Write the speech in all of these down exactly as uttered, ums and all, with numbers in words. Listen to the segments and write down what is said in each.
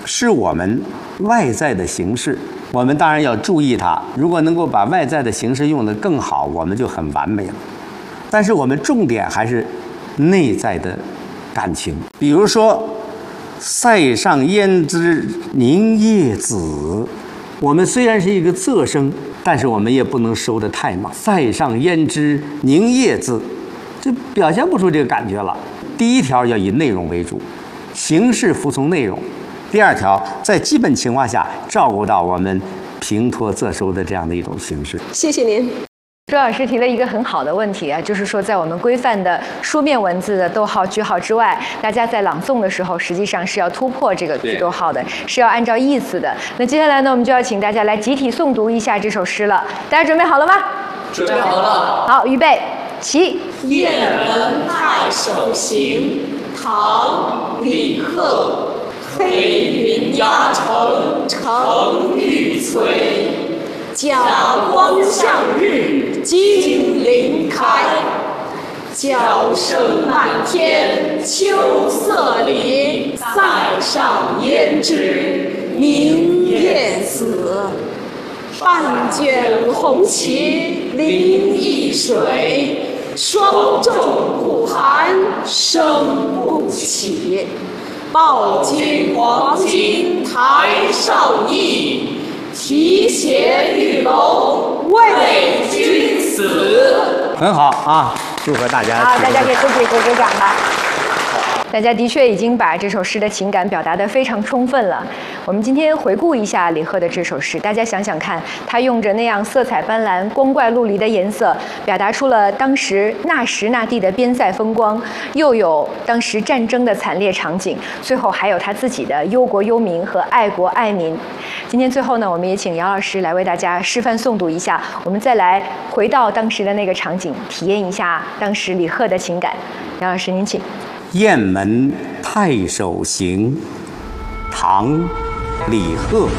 是我们外在的形式，我们当然要注意它。如果能够把外在的形式用得更好，我们就很完美了。但是我们重点还是内在的感情。比如说“塞上焉知宁夜子”，我们虽然是一个仄声，但是我们也不能收得太满。“塞上焉知宁夜子”，就表现不出这个感觉了。第一条要以内容为主，形式服从内容。第二条，在基本情况下照顾到我们平拖仄收的这样的一种形式。 谢谢您。 周老师提了一个很好的问题啊，就是说在我们规范的书面文字的逗号、句号之外，大家在朗诵的时候，实际上是要突破这个句逗号的，是要按照意思的。那接下来呢，我们就要请大家来集体诵读一下这首诗了。大家准备好了吗？ 准备好了。 好，预备，起。 雁门太守行，唐·李贺。黑云压城城欲摧，甲光向日金鳞开。角声满天秋色里，塞上焉知宁夜子。半卷红旗临沂水，霜重苦寒生不起。抱金黄金台上意，提携玉龙为君死。 很好啊，祝贺大家！ 好，大家给自己鼓鼓掌吧。大家的确已经把这首诗的情感表达得非常充分了。我们今天回顾一下李贺的这首诗，大家想想看，他用着那样色彩斑斓、光怪陆离的颜色，表达出了当时那时那地的边塞风光，又有当时战争的惨烈场景，最后还有他自己的忧国忧民和爱国爱民。今天最后呢，我们也请姚老师来为大家示范诵读一下，我们再来回到当时的那个场景，体验一下当时李贺的情感。姚老师，您请。 雁门太守行，唐·李贺。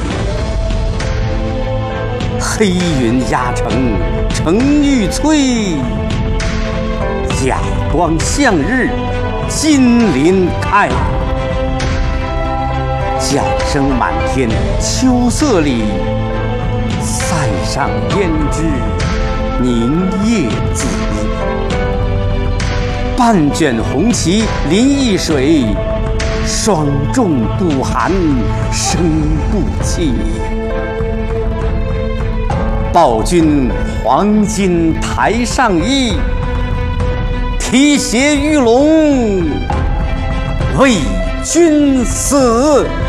黑云压城城欲摧，甲光向日金鳞开。角声满天秋色里，塞上焉知宁夜子。半卷红旗临沂水，霜重苦寒生不起。报君黄金台上意，提携玉龙为君死。